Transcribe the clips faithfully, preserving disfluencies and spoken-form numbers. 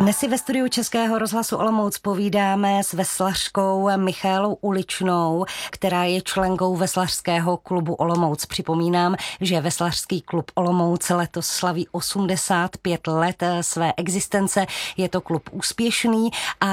Dnes si ve studiu Českého rozhlasu Olomouc povídáme s veslařkou Michaelou Uličnou, která je členkou veslařského klubu Olomouc. Připomínám, že veslařský klub Olomouc letos slaví osmdesát pět let své existence. Je to klub úspěšný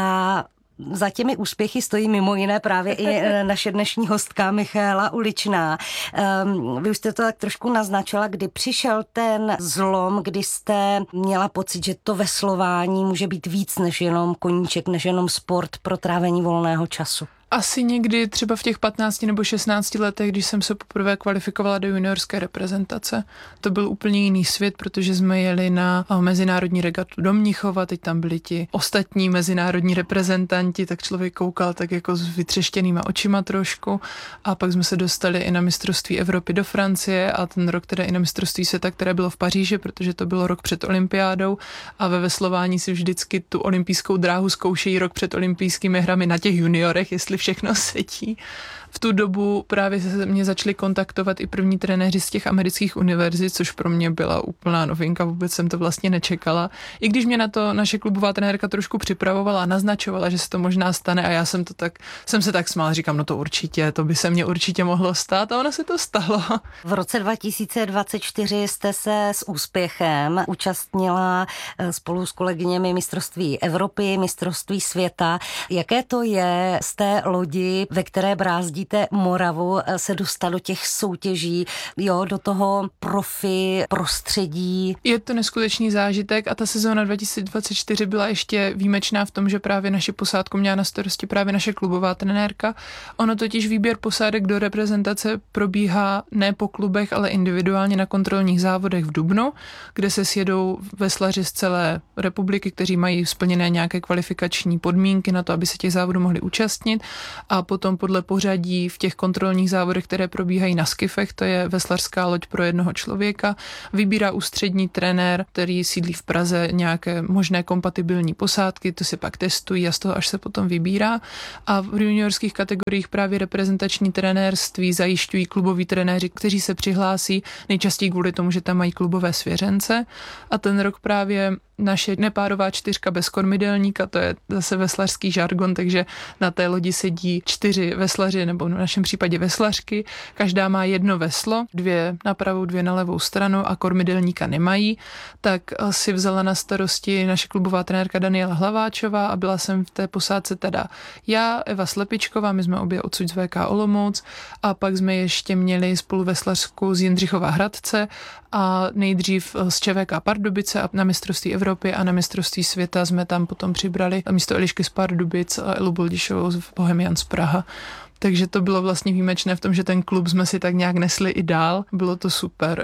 a za těmi úspěchy stojí mimo jiné právě i naše dnešní hostka Michaela Uličná. Um, vy už jste to tak trošku naznačila, kdy přišel ten zlom, kdy jste měla pocit, že to veslování může být víc než jenom koníček, než jenom sport pro trávení volného času. Asi někdy třeba v těch patnácti nebo šestnácti letech, když jsem se poprvé kvalifikovala do juniorské reprezentace. To byl úplně jiný svět, protože jsme jeli na mezinárodní regatu do Mnichova, teď tam byli ti ostatní mezinárodní reprezentanti, tak člověk koukal tak jako s vytřeštěnýma očima trošku a pak jsme se dostali i na mistrovství Evropy do Francie a ten rok teda i na mistrovství světa, které bylo v Paříži, protože to bylo rok před olympiádou a ve veslování si vždycky tu olympijskou dráhu zkoušejí rok před olympijskými hrami na těch juniorech, jestli všechno sedí. V tu dobu právě se mě začali kontaktovat i první trenéři z těch amerických univerzit, což pro mě byla úplná novinka, vůbec jsem to vlastně nečekala. I když mě na to naše klubová trenérka trošku připravovala a naznačovala, že se to možná stane a já jsem to tak, jsem se tak smál, říkám, no to určitě, to by se mně určitě mohlo stát a ono se to stalo. V roce dva tisíce dvacet čtyři jste se s úspěchem účastnila spolu s kolegyněmi mistrovství Evropy, mistrovství světa. Jaké to je z té lodi, ve které brázdí Moravu, se dostat do těch soutěží, jo, do toho profi prostředí? Je to neskutečný zážitek a ta sezóna dva tisíce dvacet čtyři byla ještě výjimečná v tom, že právě naši posádku měla na starosti právě naše klubová trenérka. Ono totiž výběr posádek do reprezentace probíhá ne po klubech, ale individuálně na kontrolních závodech v dubnu, kde se sjedou veslaři z celé republiky, kteří mají splněné nějaké kvalifikační podmínky na to, aby se těch závodů mohli účastnit a potom podle pořadí v těch kontrolních závodech, které probíhají na skifech, to je veslařská loď pro jednoho člověka, vybírá ústřední trenér, který sídlí v Praze nějaké možné kompatibilní posádky, to se pak testují a z toho až se potom vybírá. A v juniorských kategoriích právě reprezentační trenérství zajišťují kluboví trenéři, kteří se přihlásí nejčastěji kvůli tomu, že tam mají klubové svěřence. A ten rok právě naše nepárová čtyřka bez kormidelníka, to je zase veslařský žargon, takže na té lodi sedí čtyři veslaři, nebo v našem případě veslařky. Každá má jedno veslo, dvě na pravou, dvě na levou stranu a kormidelníka nemají. Tak si vzala na starosti naše klubová trenérka Daniela Hlaváčová a byla jsem v té posádce teda já, Eva Slepičková, my jsme obě odsud z V K Olomouc a pak jsme ještě měli spoluveslařku z Jindřichova Hradce a nejdřív z Č V K Pardubice a na mistrovství Evropy a na mistrovství světa jsme tam potom přibrali místo Elišky z Pardubic a Elu Boldišovou z Bohemian z Praha. Takže to bylo vlastně výjimečné v tom, že ten klub jsme si tak nějak nesli i dál. Bylo to super.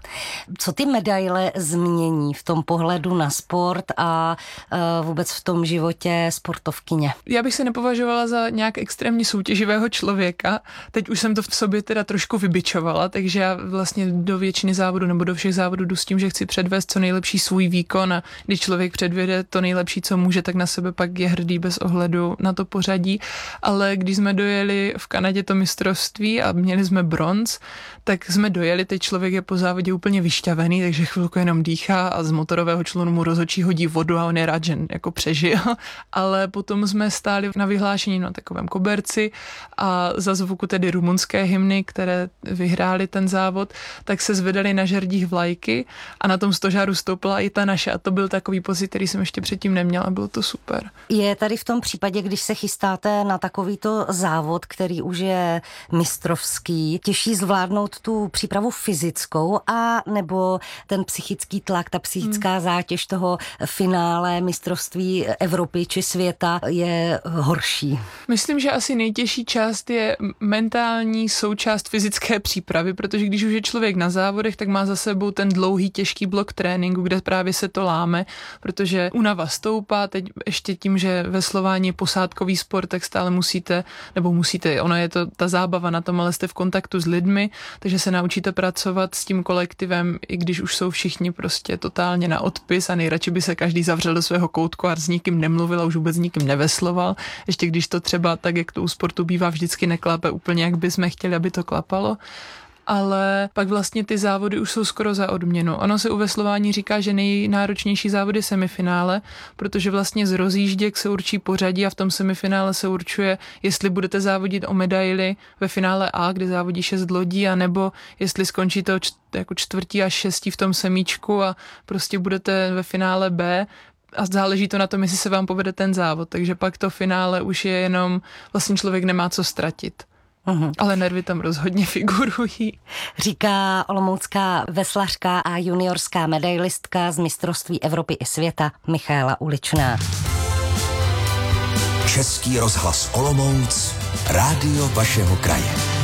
Co ty medaile změní v tom pohledu na sport a uh, vůbec v tom životě sportovkyně? Já bych se nepovažovala za nějak extrémně soutěživého člověka. Teď už jsem to v sobě teda trošku vybičovala, takže já vlastně do většiny závodů nebo do všech závodů jdu s tím, že chci předvést co nejlepší svůj výkon a když člověk předvede to nejlepší, co může, tak na sebe pak je hrdý bez ohledu na to pořadí. Ale když jsme dojeli v Kanadě to mistrovství a měli jsme bronz, tak jsme dojeli, teď člověk je po závodě úplně vyšťavený, takže chvilku jenom dýchá a z motorového člunu mu rozhodčí hodí vodu a on je rád, že jako přežil. Ale potom jsme stáli na vyhlášení na takovém koberci a za zvuku tedy rumunské hymny, které vyhrály ten závod, tak se zvedaly na žerdích vlajky a na tom stožáru stoupila i ta naše a to byl takový pocit, který jsem ještě předtím neměla, bylo to super. Je tady v tom případě, když se chystáte na takovýto závod, který už je mistrovský, těžší zvládnout tu přípravu fyzickou a nebo ten psychický tlak, ta psychická hmm. zátěž toho finále mistrovství Evropy či světa je horší? Myslím, že asi nejtěžší část je mentální součást fyzické přípravy, protože když už je člověk na závodech, tak má za sebou ten dlouhý těžký blok tréninku, kde právě se to láme, protože únava stoupá, teď ještě tím, že veslování je posádkový sport, tak stále musíte, nebo musíte, ono je to ta zábava na tom, ale jste v kontaktu s lidmi, takže se naučíte pracovat s tím kolektivem, i když už jsou všichni prostě totálně na odpis a nejradši by se každý zavřel do svého koutku a s nikým nemluvil a už vůbec nikým nevesloval. Ještě když to třeba tak, jak to u sportu bývá, vždycky neklape úplně, jak bychom chtěli, aby to klapalo. ale pak vlastně ty závody už jsou skoro za odměnu. Ono se u veslování říká, že nejnáročnější závody je semifinále, protože vlastně z rozjížděk se určí pořadí a v tom semifinále se určuje, jestli budete závodit o medaili ve finále A, kde závodí šest lodí, anebo jestli skončíte jako čtvrtí až šestí v tom semíčku a prostě budete ve finále B, a záleží to na tom, jestli se vám povede ten závod, takže pak to finále už je jenom, vlastně člověk nemá co ztratit. Uhum. Ale nervy tam rozhodně figurují. Říká olomoucká veslařka a juniorská medailistka z mistrovství Evropy i světa Michaela Uličná. Český rozhlas Olomouc, rádio vašeho kraje.